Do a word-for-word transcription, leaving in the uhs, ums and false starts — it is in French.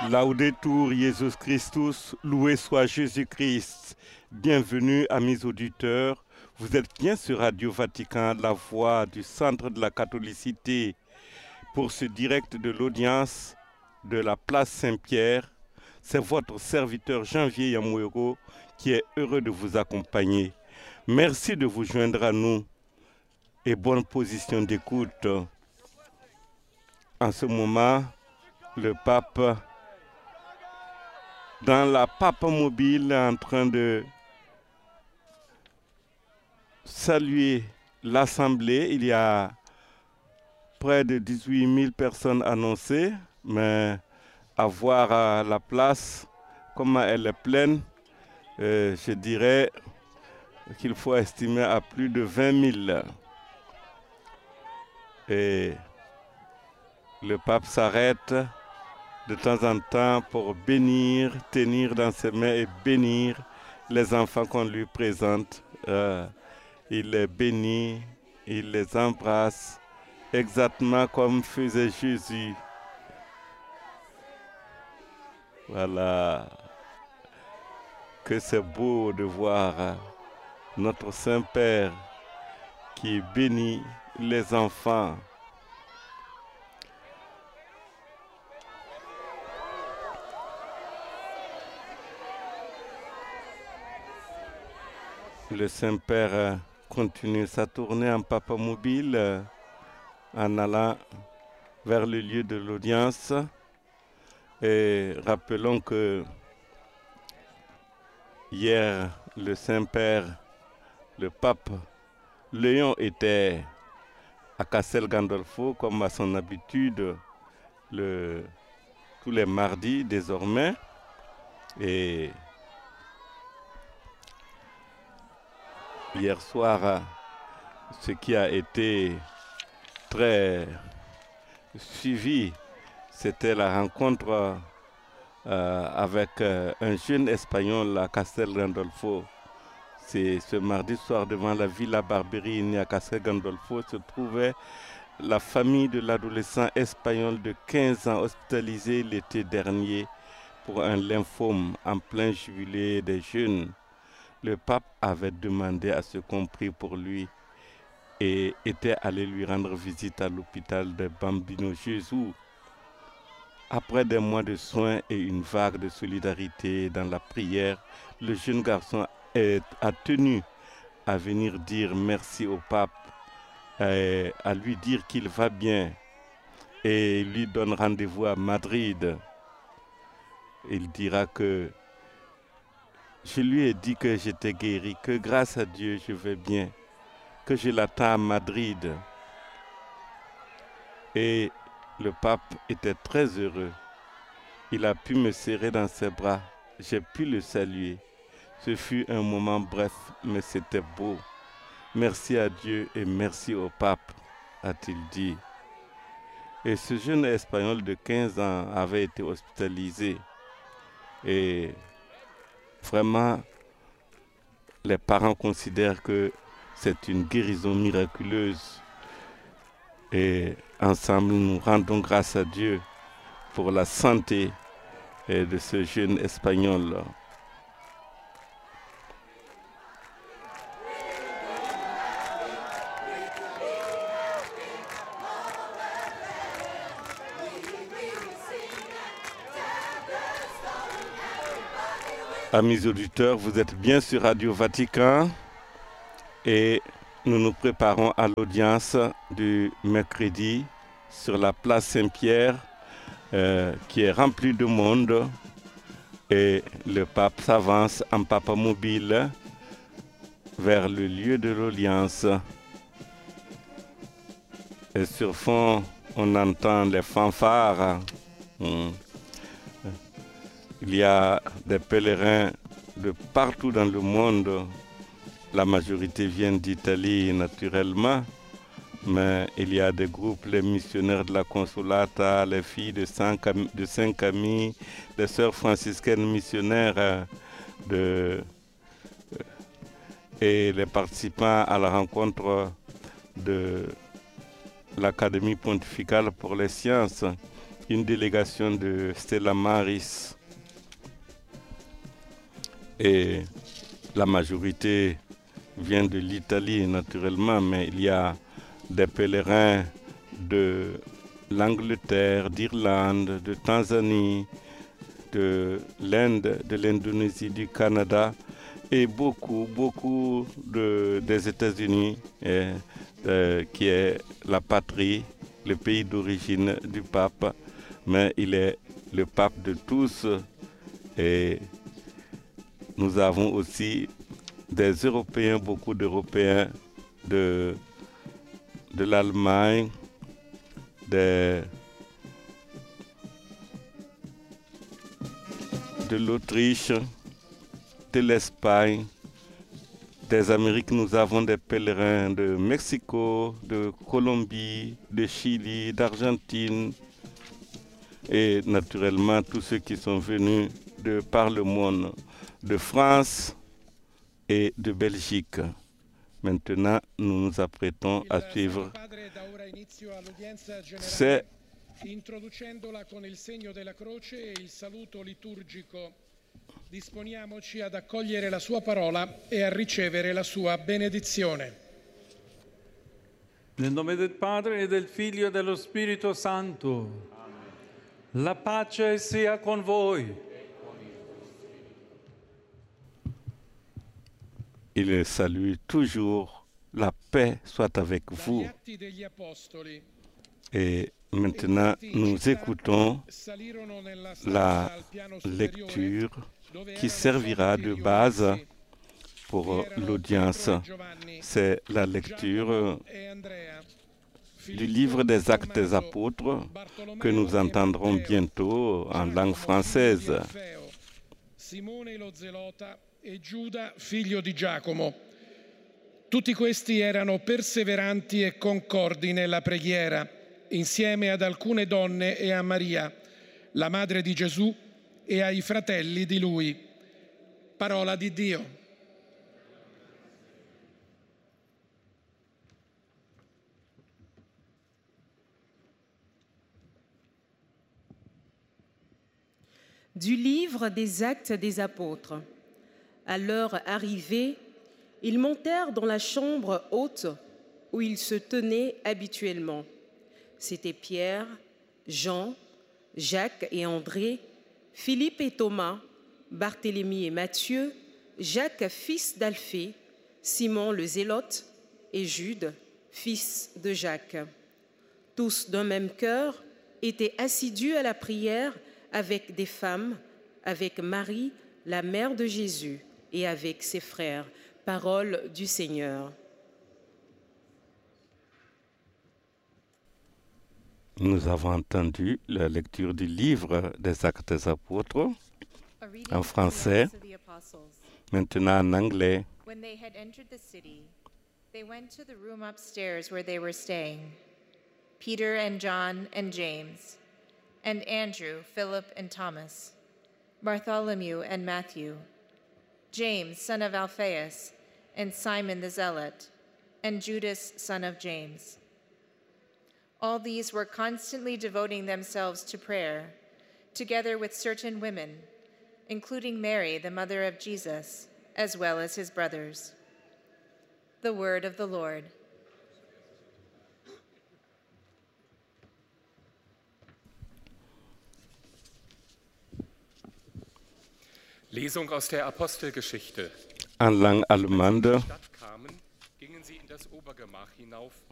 Laudetur Jesus Christus, loué soit Jésus-Christ. Bienvenue, amis auditeurs. Vous êtes bien sur Radio Vatican, la voix du centre de la catholicité, pour ce direct de l'audience de la place Saint-Pierre. C'est votre serviteur Janvier Yamouero qui est heureux de vous accompagner. Merci de vous joindre à nous et bonne position d'écoute. En ce moment, le pape, dans la pape mobile, est en train de saluer l'Assemblée. Il y a près de dix-huit mille personnes annoncées, mais à voir à la place, comment elle est pleine, euh, je dirais qu'il faut estimer à plus de vingt mille. Et le pape s'arrête de temps en temps pour bénir, tenir dans ses mains et bénir les enfants qu'on lui présente. Euh, il les bénit, il les embrasse, exactement comme faisait Jésus. Voilà, que c'est beau de voir notre Saint-Père qui bénit les enfants. Le Saint-Père continue sa tournée en papa mobile en allant vers le lieu de l'audience. Et rappelons que hier, le Saint-Père, le pape Léon était à Castel Gandolfo comme à son habitude le, tous les mardis désormais. Et hier soir, ce qui a été très suivi, c'était la rencontre euh, avec euh, un jeune Espagnol à Castel Gandolfo. C'est ce mardi soir, devant la Villa Barberini à Castel Gandolfo, se trouvait la famille de l'adolescent espagnol de quinze ans hospitalisé l'été dernier pour un lymphome en plein jubilé des jeunes. Le pape avait demandé à ce qu'on prie pour lui et était allé lui rendre visite à l'hôpital de Bambino Gesù. Après des mois de soins et une vague de solidarité dans la prière, le jeune garçon est, a tenu à venir dire merci au pape, et à lui dire qu'il va bien et il lui donne rendez-vous à Madrid. Il dira que je lui ai dit que j'étais guéri, que grâce à Dieu je vais bien, que je l'attends à Madrid. Et le pape était très heureux. Il a pu me serrer dans ses bras. J'ai pu le saluer. Ce fut un moment bref, mais c'était beau. Merci à Dieu et merci au pape, a-t-il dit. Et ce jeune Espagnol de quinze ans avait été hospitalisé. Et vraiment, les parents considèrent que c'est une guérison miraculeuse. Et ensemble, nous rendons grâce à Dieu pour la santé de ce jeune Espagnol. Amis auditeurs, vous êtes bien sur Radio Vatican et nous nous préparons à l'audience du mercredi sur la place Saint-Pierre euh, qui est remplie de monde et le pape s'avance en papa mobile vers le lieu de l'audience. Et sur fond, on entend les fanfares. Hum. Il y a des pèlerins de partout dans le monde. La majorité viennent d'Italie naturellement, mais il y a des groupes, les missionnaires de la Consolata, les filles de Saint-Camille, les sœurs franciscaines missionnaires de, et les participants à la rencontre de l'Académie pontificale pour les sciences. une délégation de Stella Maris et la majorité vient de l'Italie naturellement, mais il y a des pèlerins de l'Angleterre, d'Irlande, de Tanzanie, de l'Inde, de l'Indonésie, du Canada et beaucoup, beaucoup de, des États-Unis, eh, euh, qui est la patrie, le pays d'origine du pape, mais il est le pape de tous. Et nous avons aussi des Européens, beaucoup d'Européens de, de l'Allemagne, de, de l'Autriche, de l'Espagne, des Amériques. Nous avons des pèlerins de Mexico, de Colombie, de Chili, d'Argentine et naturellement tous ceux qui sont venus de par le monde, de France et de Belgique. Maintenant, nous nous apprêtons à suivre. C'est Introducendola con il segno della croce e il saluto liturgico, disponiamoci ad accogliere la sua parola e a ricevere la sua benedizione. Nel nome del Padre e del Figlio e dello Spirito Santo. Amen. La pace sia con voi. Il salue toujours, la paix soit avec vous. Et maintenant, nous écoutons la lecture qui servira de base pour l'audience. C'est la lecture du livre des Actes des Apôtres que nous entendrons bientôt en langue française. Simone lo Zelota e Giuda, figlio di Giacomo. Tutti questi erano perseveranti e concordi nella preghiera, insieme ad alcune donne e a Maria, la madre di Gesù, e ai fratelli di lui. Parola di Dio. Du livre des Actes des Apôtres. À l'heure arrivée, ils montèrent dans la chambre haute où ils se tenaient habituellement. C'étaient Pierre, Jean, Jacques et André, Philippe et Thomas, Barthélemy et Matthieu, Jacques, fils d'Alphée, Simon le Zélote et Jude, fils de Jacques. Tous d'un même cœur étaient assidus à la prière avec des femmes, avec Marie, la mère de Jésus, et avec ses frères. Parole du Seigneur. Nous avons entendu la lecture du livre des Actes des Apôtres en français, maintenant en anglais. When they had entered the city, they went to the room upstairs where they were staying. Peter and John and James, and Andrew, Philip and Thomas, Bartholomew and Matthew, James, son of Alphaeus, and Simon the Zealot, and Judas, son of James. All these were constantly devoting themselves to prayer, together with certain women, including Mary, the mother of Jesus, as well as his brothers. The word of the Lord. Lesung aus der Apostelgeschichte. En langue allemande, Stadt kamen, gingen sie in das Obergemach hinauf